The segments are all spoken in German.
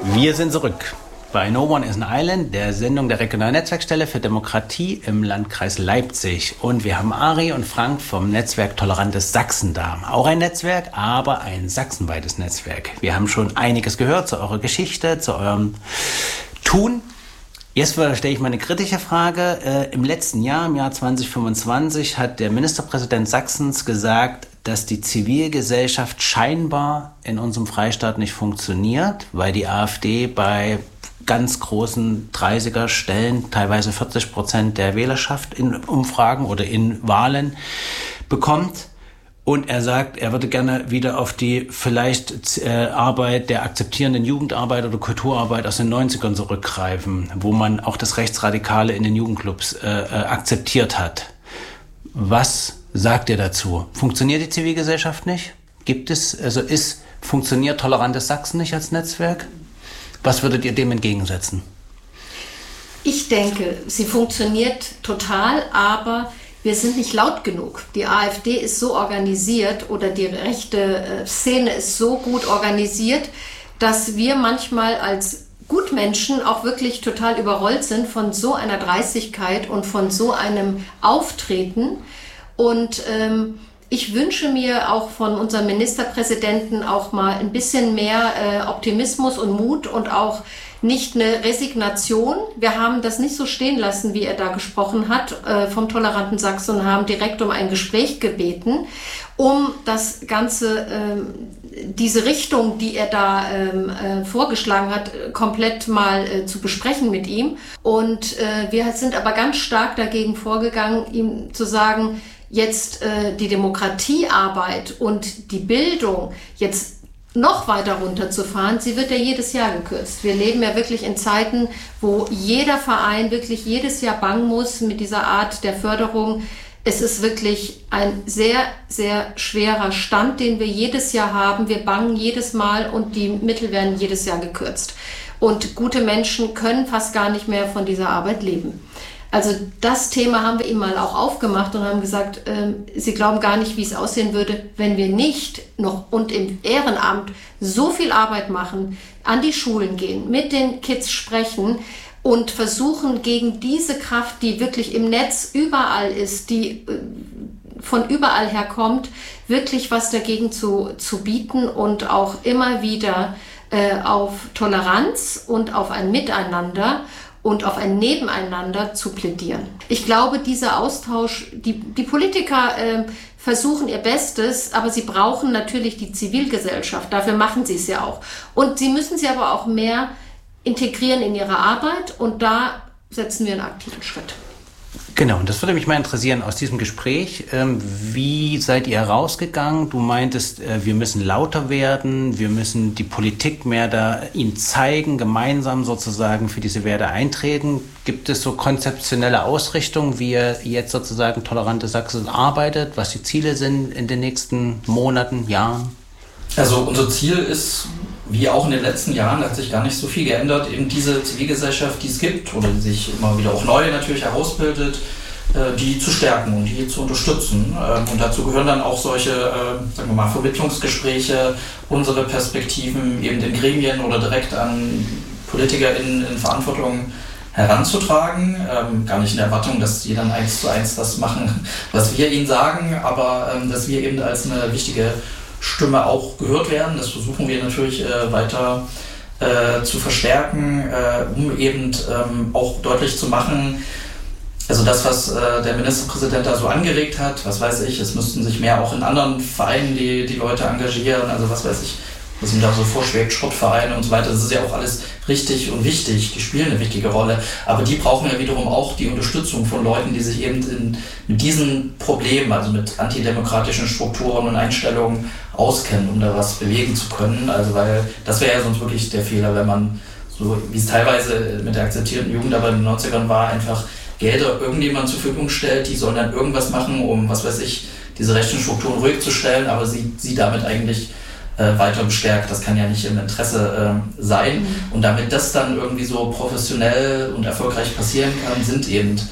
Wir sind zurück bei No One is an Island, der Sendung der Regionalen Netzwerkstelle für Demokratie im Landkreis Leipzig. Und wir haben Ari und Frank vom Netzwerk Tolerantes Sachsen da. Auch ein Netzwerk, aber ein sachsenweites Netzwerk. Wir haben schon einiges gehört zu eurer Geschichte, zu eurem Tun. Jetzt stelle ich mal eine kritische Frage. Im letzten Jahr, im Jahr 2025, hat der Ministerpräsident Sachsens gesagt, dass die Zivilgesellschaft scheinbar in unserem Freistaat nicht funktioniert, weil die AfD bei ganz großen 30er-Stellen teilweise 40% der Wählerschaft in Umfragen oder in Wahlen bekommt. Und er sagt, er würde gerne wieder auf die vielleicht Arbeit der akzeptierenden Jugendarbeit oder Kulturarbeit aus den 90ern zurückgreifen, wo man auch das Rechtsradikale in den Jugendclubs akzeptiert hat. Was sagt ihr dazu? Funktioniert die Zivilgesellschaft nicht? Funktioniert Tolerantes Sachsen nicht als Netzwerk? Was würdet ihr dem entgegensetzen? Ich denke, sie funktioniert total, aber wir sind nicht laut genug. Die AfD ist so organisiert oder die rechte Szene ist so gut organisiert, dass wir manchmal als Gutmenschen auch wirklich total überrollt sind von so einer Dreistigkeit und von so einem Auftreten. Und ich wünsche mir auch von unserem Ministerpräsidenten auch mal ein bisschen mehr Optimismus und Mut und auch nicht eine Resignation. Wir haben das nicht so stehen lassen, wie er da gesprochen hat, vom toleranten Sachsen, und haben direkt um ein Gespräch gebeten, um das Ganze, diese Richtung, die er da vorgeschlagen hat, komplett mal zu besprechen mit ihm. Und wir sind aber ganz stark dagegen vorgegangen, ihm zu sagen, jetzt die Demokratiearbeit und die Bildung jetzt noch weiter runterzufahren, sie wird ja jedes Jahr gekürzt. Wir leben ja wirklich in Zeiten, wo jeder Verein wirklich jedes Jahr bangen muss mit dieser Art der Förderung. Es ist wirklich ein sehr, sehr schwerer Stand, den wir jedes Jahr haben. Wir bangen jedes Mal und die Mittel werden jedes Jahr gekürzt. Und gute Menschen können fast gar nicht mehr von dieser Arbeit leben. Also das Thema haben wir ihm mal auch aufgemacht und haben gesagt, Sie glauben gar nicht, wie es aussehen würde, wenn wir nicht noch und im Ehrenamt so viel Arbeit machen, an die Schulen gehen, mit den Kids sprechen und versuchen, gegen diese Kraft, die wirklich im Netz überall ist, die von überall her kommt, wirklich was dagegen zu bieten und auch immer wieder auf Toleranz und auf ein Miteinander und auf ein Nebeneinander zu plädieren. Ich glaube, dieser Austausch, die Politiker versuchen ihr Bestes, aber sie brauchen natürlich die Zivilgesellschaft. Dafür machen sie es ja auch. Und sie müssen sie aber auch mehr integrieren in ihre Arbeit und da setzen wir einen aktiven Schritt. Genau, und das würde mich mal interessieren aus diesem Gespräch. Wie seid ihr herausgegangen? Du meintest, wir müssen lauter werden, wir müssen die Politik mehr da ihnen zeigen, gemeinsam sozusagen für diese Werte eintreten. Gibt es so konzeptionelle Ausrichtungen, wie ihr jetzt sozusagen Tolerantes Sachsen arbeitet, was die Ziele sind in den nächsten Monaten, Jahren? Also unser Ziel ist, wie auch in den letzten Jahren, hat sich gar nicht so viel geändert, eben diese Zivilgesellschaft, die es gibt oder die sich immer wieder auch neu natürlich herausbildet, die zu stärken und die zu unterstützen. Und dazu gehören dann auch solche, sagen wir mal, Vermittlungsgespräche, unsere Perspektiven eben in Gremien oder direkt an PolitikerInnen in Verantwortung heranzutragen. Gar nicht in der Erwartung, dass die dann 1:1 das machen, was wir ihnen sagen, aber dass wir eben als eine wichtige Stimme auch gehört werden. Das versuchen wir natürlich weiter zu verstärken, um eben auch deutlich zu machen, also das, was der Ministerpräsident da so angeregt hat, was weiß ich, es müssten sich mehr auch in anderen Vereinen die Leute engagieren, also was weiß ich, was ihm da so vorschwebt, Sportvereine und so weiter, das ist ja auch alles richtig und wichtig, die spielen eine wichtige Rolle, aber die brauchen ja wiederum auch die Unterstützung von Leuten, die sich eben mit diesen Problemen, also mit antidemokratischen Strukturen und Einstellungen auskennen, um da was bewegen zu können, also weil das wäre ja sonst wirklich der Fehler, wenn man, so wie es teilweise mit der akzeptierten Jugendarbeit in den 90ern war, einfach Gelder irgendjemand zur Verfügung stellt, die sollen dann irgendwas machen, um, was weiß ich, diese rechten Strukturen ruhig zu stellen, aber sie damit eigentlich weiter bestärkt. Das kann ja nicht im Interesse sein. Und damit das dann irgendwie so professionell und erfolgreich passieren kann, sind eben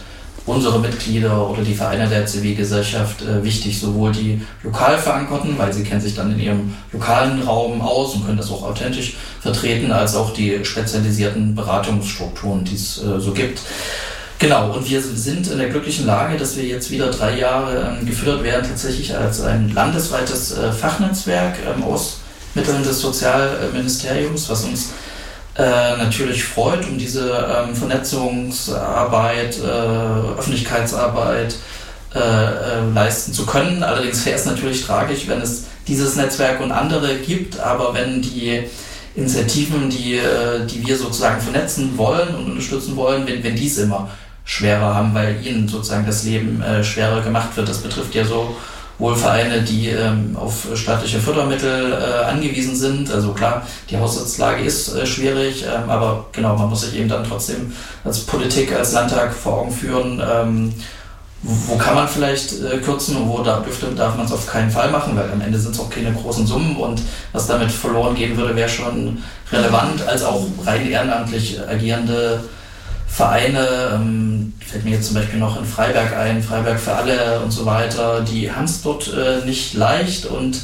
unsere Mitglieder oder die Vereine der Zivilgesellschaft wichtig, sowohl die lokal verankerten, weil sie kennen sich dann in ihrem lokalen Raum aus und können das auch authentisch vertreten, als auch die spezialisierten Beratungsstrukturen, die es so gibt. Genau, und wir sind in der glücklichen Lage, dass wir jetzt wieder 3 Jahre geführt werden, tatsächlich als ein landesweites Fachnetzwerk aus Mitteln des Sozialministeriums, was uns natürlich freut, um diese Vernetzungsarbeit, Öffentlichkeitsarbeit leisten zu können. Allerdings wäre es natürlich tragisch, wenn es dieses Netzwerk und andere gibt, aber wenn die Initiativen, die wir sozusagen vernetzen wollen und unterstützen wollen, wenn die es immer schwerer haben, weil ihnen sozusagen das Leben schwerer gemacht wird. Das betrifft ja so wohl Vereine, die auf staatliche Fördermittel angewiesen sind. Also klar, die Haushaltslage ist schwierig, aber genau, man muss sich eben dann trotzdem als Politik, als Landtag vor Augen führen, wo kann man vielleicht kürzen und wo darf man es auf keinen Fall machen, weil am Ende sind es auch keine großen Summen und was damit verloren gehen würde, wäre schon relevant, als auch rein ehrenamtlich agierende Vereine, fällt mir jetzt zum Beispiel noch in Freiberg ein, Freiberg für alle und so weiter, die haben es dort nicht leicht und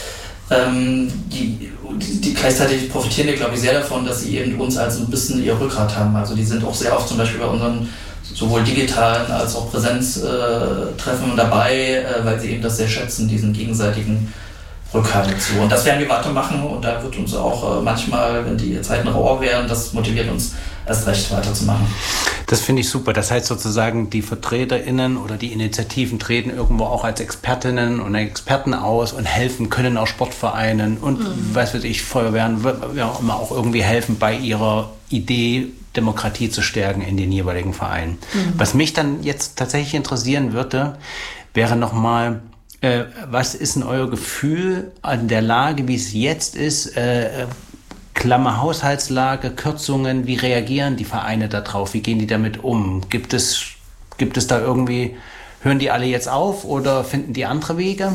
die gleichzeitig profitieren ja, glaube ich, sehr davon, dass sie eben uns als ein bisschen ihr Rückgrat haben. Also die sind auch sehr oft zum Beispiel bei unseren sowohl digitalen als auch Präsenztreffen dabei, weil sie eben das sehr schätzen, diesen gegenseitigen Rückhalt zu. Und das werden wir weitermachen und da wird uns auch manchmal, wenn die Zeiten rauer werden, das motiviert uns erst recht weiterzumachen. Das finde ich super. Das heißt sozusagen, die VertreterInnen oder die Initiativen treten irgendwo auch als Expertinnen und Experten aus und helfen, können auch Sportvereinen und was weiß ich, Feuerwehren, ja, immer auch irgendwie helfen bei ihrer Idee, Demokratie zu stärken in den jeweiligen Vereinen. Was mich dann jetzt tatsächlich interessieren würde, wäre nochmal, was ist denn euer Gefühl an der Lage, wie es jetzt ist, Klammer Haushaltslage, Kürzungen, wie reagieren die Vereine darauf, wie gehen die damit um? Gibt es da irgendwie, hören die alle jetzt auf oder finden die andere Wege?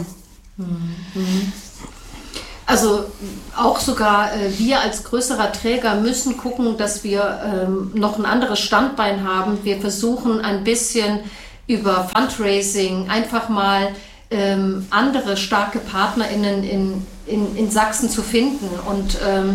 Also auch sogar wir als größerer Träger müssen gucken, dass wir noch ein anderes Standbein haben. Wir versuchen ein bisschen über Fundraising einfach mal andere starke PartnerInnen in Sachsen zu finden. Und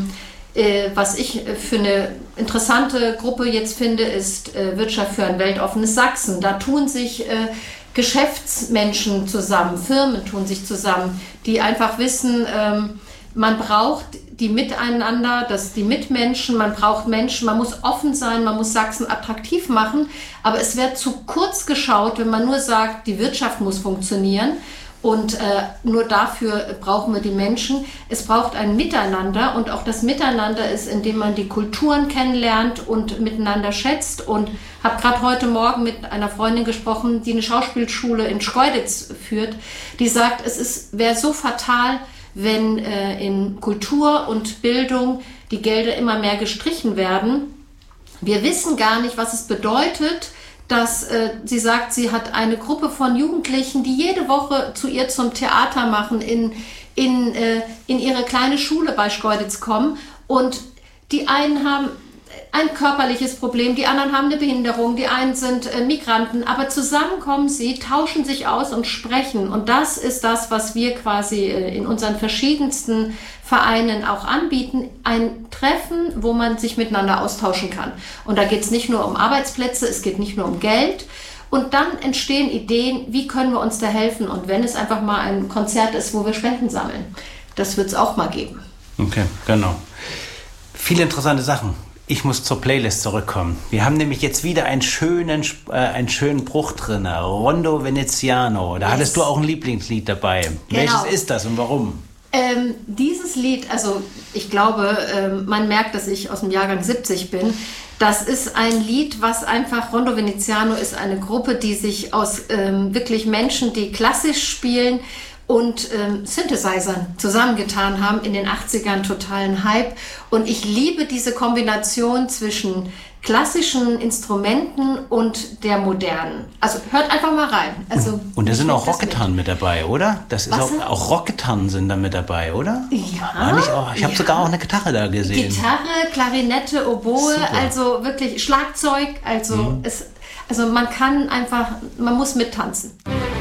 was ich für eine interessante Gruppe jetzt finde, ist Wirtschaft für ein weltoffenes Sachsen. Da tun sich Geschäftsmenschen zusammen, Firmen tun sich zusammen, die einfach wissen, man braucht die Miteinander, die Mitmenschen, man braucht Menschen, man muss offen sein, man muss Sachsen attraktiv machen, aber es wird zu kurz geschaut, wenn man nur sagt, die Wirtschaft muss funktionieren und nur dafür brauchen wir die Menschen. Es braucht ein Miteinander und auch das Miteinander ist, indem man die Kulturen kennenlernt und miteinander schätzt und habe gerade heute Morgen mit einer Freundin gesprochen, die eine Schauspielschule in Schkeuditz führt, die sagt, wäre so fatal, wenn in Kultur und Bildung die Gelder immer mehr gestrichen werden. Wir wissen gar nicht, was es bedeutet, dass sie sagt, sie hat eine Gruppe von Jugendlichen, die jede Woche zu ihr zum Theater machen, in ihre kleine Schule bei Schkeuditz kommen und die einen haben ein körperliches Problem, die anderen haben eine Behinderung, die einen sind Migranten, aber zusammen kommen sie, tauschen sich aus und sprechen und das ist das, was wir quasi in unseren verschiedensten Vereinen auch anbieten, ein Treffen, wo man sich miteinander austauschen kann. Und da geht es nicht nur um Arbeitsplätze, es geht nicht nur um Geld und dann entstehen Ideen, wie können wir uns da helfen und wenn es einfach mal ein Konzert ist, wo wir Spenden sammeln, das wird es auch mal geben. Okay, genau. Viele interessante Sachen. Ich muss zur Playlist zurückkommen. Wir haben nämlich jetzt wieder einen schönen Bruch drin. Rondo Veneziano. Da hattest du auch ein Lieblingslied dabei. Genau. Welches ist das und warum? Dieses Lied, also ich glaube, man merkt, dass ich aus dem Jahrgang 70 bin. Das ist ein Lied, was einfach, Rondo Veneziano ist eine Gruppe, die sich aus wirklich Menschen, die klassisch spielen, und Synthesizern zusammengetan haben in den 80ern, totalen Hype. Und ich liebe diese Kombination zwischen klassischen Instrumenten und der modernen. Also hört einfach mal rein. Also, und da sind auch Rockgitarren mit dabei, oder? Das ist auch Rockgitarren sind da mit dabei, oder? Ja. Ich habe sogar auch eine Gitarre da gesehen. Gitarre, Klarinette, Oboe, super. Also wirklich Schlagzeug, also Also man muss mittanzen.